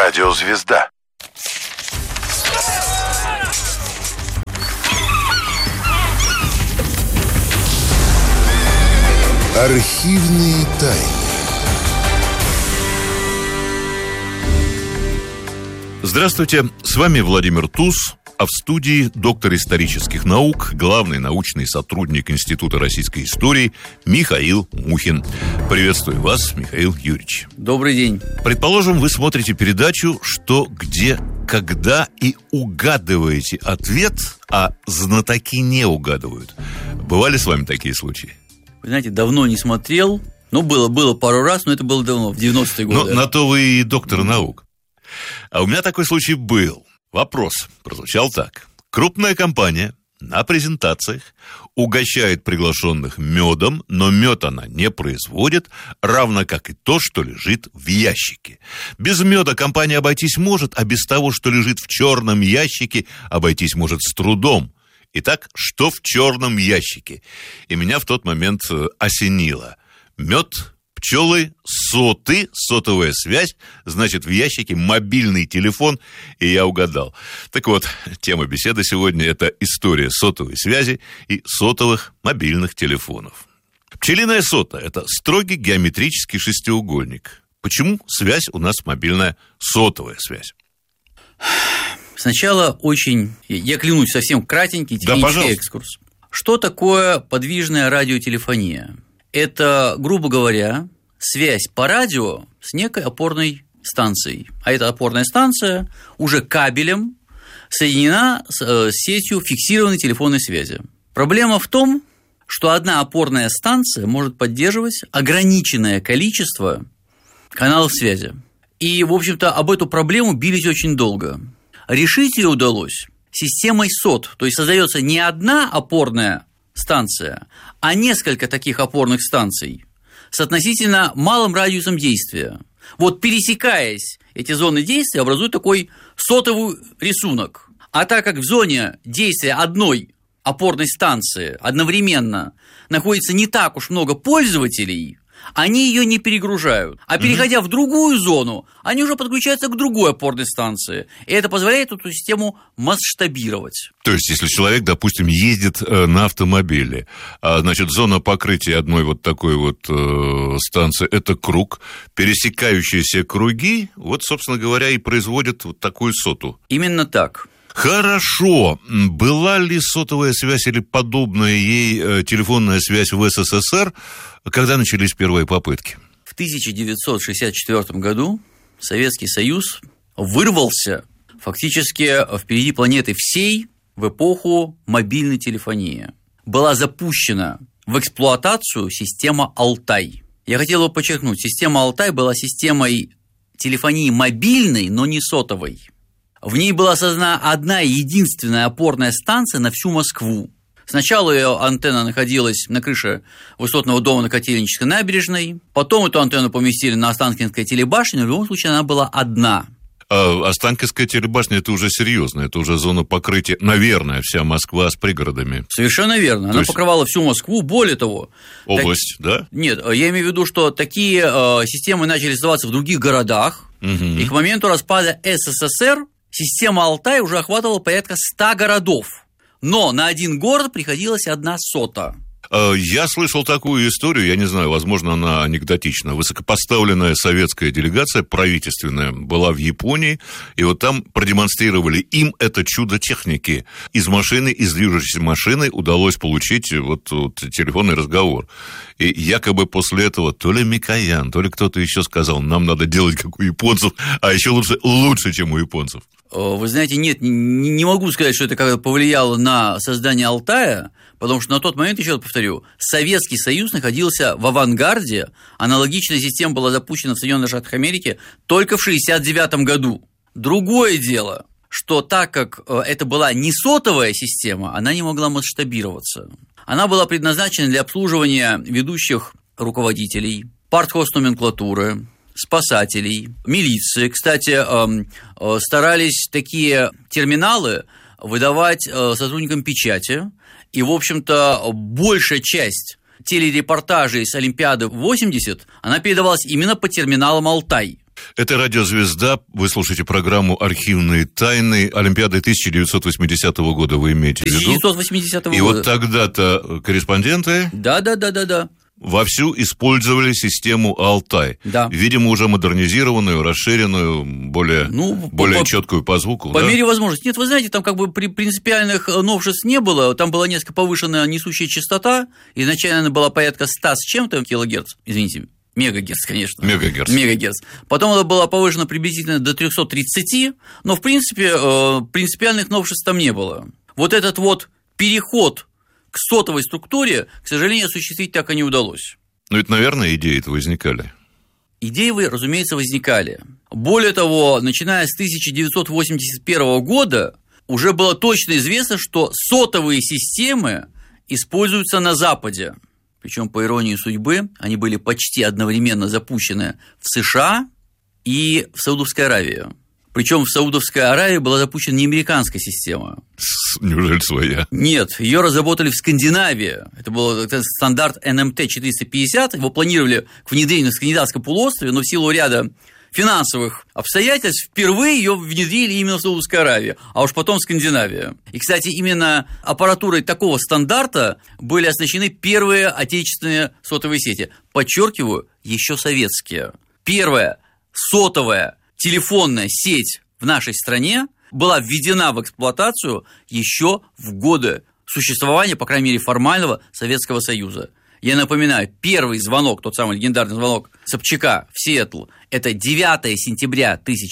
Радиозвезда. Архивные тайны. Здравствуйте, с вами Владимир Туз, а в студии доктор исторических наук, главный научный сотрудник Института российской истории Михаил Мухин. Приветствую вас, Михаил Юрьевич. Добрый день. Предположим, вы смотрите передачу «Что, где, когда» и угадываете ответ, а знатоки не угадывают. Бывали с вами такие случаи? Вы знаете, давно не смотрел. Было пару раз, но это было давно, в 90-е годы. Но на то вы и доктор наук. А у меня такой случай был. Вопрос прозвучал так. Крупная компания на презентациях угощает приглашенных медом, но мед она не производит, равно как и то, что лежит в ящике. Без меда компания обойтись может, а без того, что лежит в черном ящике, обойтись может с трудом. Итак, что в черном ящике? И меня в тот момент осенило. Мед, пчелы, соты, сотовая связь, значит, в ящике мобильный телефон, и я угадал. Так вот, тема беседы сегодня – это история сотовой связи и сотовых мобильных телефонов. Пчелиная сота – это строгий геометрический шестиугольник. Почему связь у нас мобильная сотовая связь? Сначала я клянусь, совсем кратенький технический экскурс. Что такое подвижная радиотелефония? Это, грубо говоря, связь по радио с некой опорной станцией. А эта опорная станция уже кабелем соединена с сетью фиксированной телефонной связи. Проблема в том, что одна опорная станция может поддерживать ограниченное количество каналов связи. И, в общем-то, об эту проблему бились очень долго. Решить ее удалось системой СОТ, то есть создается не одна опорная станция, а несколько таких опорных станций с относительно малым радиусом действия. Вот пересекаясь, эти зоны действия образуют такой сотовый рисунок. А так как в зоне действия одной опорной станции одновременно находится не так уж много пользователей, они ее не перегружают. А переходя в другую зону, они уже подключаются к другой опорной станции. И это позволяет эту систему масштабировать. То есть, если человек, допустим, ездит на автомобиле, значит, зона покрытия одной вот такой вот станции – это круг, пересекающиеся круги, вот, собственно говоря, и производят вот такую соту. Именно так. Хорошо. Была ли сотовая связь или подобная ей телефонная связь в СССР, когда начались первые попытки? В 1964 году Советский Союз вырвался фактически впереди планеты всей в эпоху мобильной телефонии. Была запущена в эксплуатацию система «Алтай». Я хотел бы подчеркнуть, система «Алтай» была системой телефонии мобильной, но не сотовой. В ней была создана одна единственная опорная станция на всю Москву. Сначала ее антенна находилась на крыше высотного дома на Котельнической набережной, потом эту антенну поместили на Останкинской телебашне, но в любом случае она была одна. Останкинская телебашня – это уже серьезно, это уже зона покрытия, наверное, вся Москва с пригородами. Совершенно верно, она покрывала всю Москву, более того… Область, да? Нет, я имею в виду, что такие системы начали создаваться в других городах, и к моменту распада СССР система «Алтай» уже охватывала порядка 100 городов, но на один город приходилась одна сота. Я слышал такую историю, я не знаю, возможно, она анекдотична. Высокопоставленная советская делегация правительственная была в Японии, и вот там продемонстрировали им это чудо техники. Из движущейся машины удалось получить вот телефонный разговор. И якобы после этого то ли Микоян, то ли кто-то еще сказал, нам надо делать как у японцев, а еще лучше, чем у японцев. Вы знаете, нет, не могу сказать, что это как-то повлияло на создание Алтая, потому что на тот момент, еще раз повторю, Советский Союз находился в авангарде, аналогичная система была запущена в Соединенных Штатах Америки только в 1969 году. Другое дело, что так как это была не сотовая система, она не могла масштабироваться. Она была предназначена для обслуживания ведущих руководителей, партхозноменклатуры, спасателей, милиции. Кстати, старались такие терминалы выдавать сотрудникам печати, и, в общем-то, большая часть телерепортажей с Олимпиады 80, она передавалась именно по терминалам «Алтай». Это «Радио Звезда». Вы слушаете программу «Архивные тайны». Олимпиады 1980 года вы имеете в виду? 1980 года. И вот тогда-то корреспонденты... Да. Вовсю использовали систему «Алтай». Да. Видимо, уже модернизированную, расширенную, более четкую по звуку. По мере возможности. Нет, вы знаете, там как бы принципиальных новшеств не было. Там была несколько повышенная несущая частота. Изначально она была порядка 100 с чем-то килогерц. Извините, мегагерц, конечно. Мегагерц. Потом она была повышена приблизительно до 330, но, в принципе, принципиальных новшеств там не было. Вот этот вот переход к сотовой структуре, к сожалению, осуществить так и не удалось. Ну, это, наверное, идеи-то возникали. Идеи, разумеется, возникали. Более того, начиная с 1981 года уже было точно известно, что сотовые системы используются на Западе. Причем, по иронии судьбы, они были почти одновременно запущены в США и в Саудовской Аравии. Причем в Саудовской Аравии была запущена не американская система. Неужели своя? Нет, ее разработали в Скандинавии. Это был стандарт NMT-450. Его планировали к внедрению на Скандинавском полуострове, но в силу ряда финансовых обстоятельств впервые ее внедрили именно в Саудовской Аравии, а уж потом в Скандинавии. И, кстати, именно аппаратурой такого стандарта были оснащены первые отечественные сотовые сети. Подчеркиваю, еще советские. Первая сотовая телефонная сеть в нашей стране была введена в эксплуатацию еще в годы существования, по крайней мере, формального Советского Союза. Я напоминаю, первый звонок, тот самый легендарный звонок Собчака в Сиэтл, это 9 сентября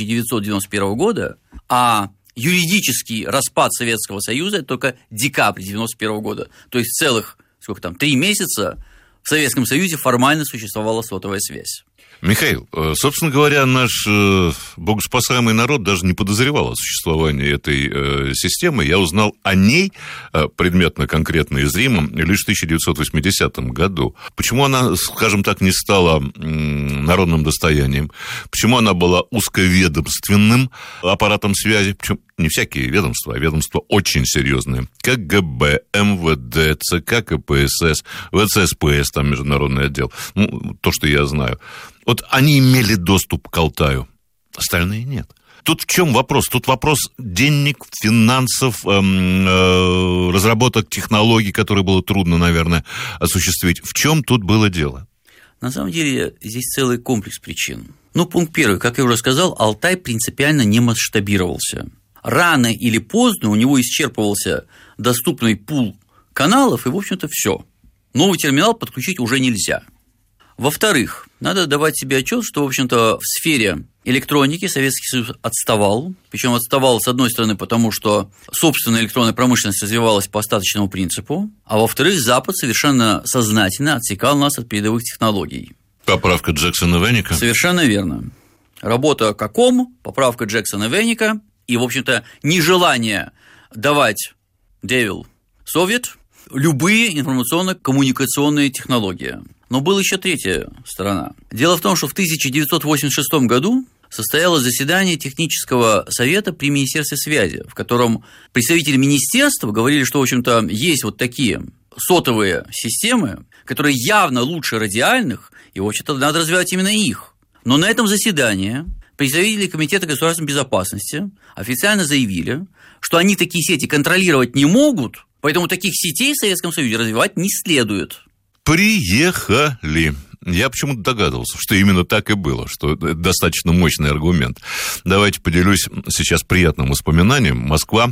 1991 года, а юридический распад Советского Союза – это только декабрь 1991 года. То есть целых, 3 месяца в Советском Союзе формально существовала сотовая связь. Михаил, собственно говоря, наш богоспасаемый народ даже не подозревал о существовании этой системы. Я узнал о ней предметно, конкретно и зримо лишь в 1980 году. Почему она, скажем так, не стала народным достоянием? Почему она была узковедомственным аппаратом связи? Причем не всякие ведомства, а ведомства очень серьезные. КГБ, МВД, ЦК КПСС, ВЦСПС, там международный отдел. То, что я знаю. Вот они имели доступ к Алтаю, остальные нет. Тут в чем вопрос? Тут вопрос денег, финансов, разработок технологий, которые было трудно, наверное, осуществить. В чем тут было дело? На самом деле, здесь целый комплекс причин. Пункт первый, как я уже сказал, Алтай принципиально не масштабировался. Рано или поздно у него исчерпывался доступный пул каналов, и, в общем-то, все. Новый терминал подключить уже нельзя. Во-вторых, надо давать себе отчет, что, в общем-то, в сфере электроники Советский Союз отставал. Причем отставал, с одной стороны, потому что собственная электронная промышленность развивалась по остаточному принципу, а во-вторых, Запад совершенно сознательно отсекал нас от передовых технологий. Поправка Джексона-Веника? Совершенно верно. Работа КАКОМ, поправка Джексона-Веника и, в общем-то, нежелание давать Devil Soviet любые информационно-коммуникационные технологии. Но была еще третья сторона. Дело в том, что в 1986 году состоялось заседание технического совета при Министерстве связи, в котором представители министерства говорили, что, в общем-то, есть вот такие сотовые системы, которые явно лучше радиальных, и, в общем-то, надо развивать именно их. Но на этом заседании представители Комитета государственной безопасности официально заявили, что они такие сети контролировать не могут, поэтому таких сетей в Советском Союзе развивать не следует. Приехали. Я почему-то догадывался, что именно так и было, что это достаточно мощный аргумент. Давайте поделюсь сейчас приятным воспоминанием. Москва,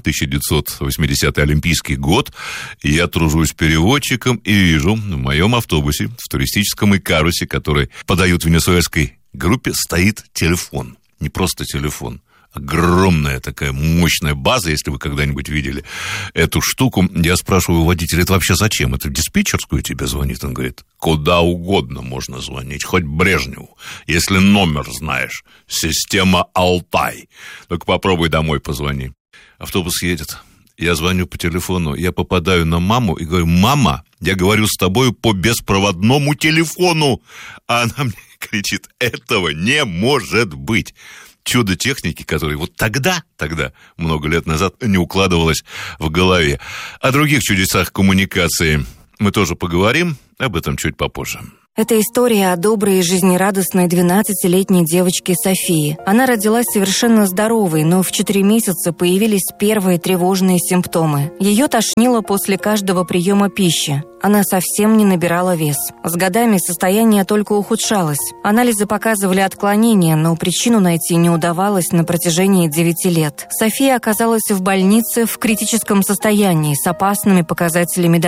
1980 Олимпийский год. Я тружусь переводчиком и вижу в моем автобусе, в туристическом Икарусе, который подают в венесуэльской группе, стоит телефон. Не просто телефон. Огромная такая мощная база, если вы когда-нибудь видели эту штуку. Я спрашиваю у водителя, это вообще зачем? Это в диспетчерскую тебе звонит? Он говорит, куда угодно можно звонить, хоть Брежневу, если номер знаешь. Система Алтай. Только попробуй домой позвони. Автобус едет. Я звоню по телефону, я попадаю на маму и говорю, мама, я говорю с тобой по беспроводному телефону. А она мне кричит, этого не может быть. Чудо техники, которое вот тогда, много лет назад, не укладывалось в голове. О других чудесах коммуникации мы тоже поговорим, об этом чуть попозже. Это история о доброй и жизнерадостной 12-летней девочке Софии. Она родилась совершенно здоровой, но в 4 месяца появились первые тревожные симптомы. Ее тошнило после каждого приема пищи. Она совсем не набирала вес. С годами состояние только ухудшалось. Анализы показывали отклонения, но причину найти не удавалось на протяжении 9 лет. София оказалась в больнице в критическом состоянии с опасными показателями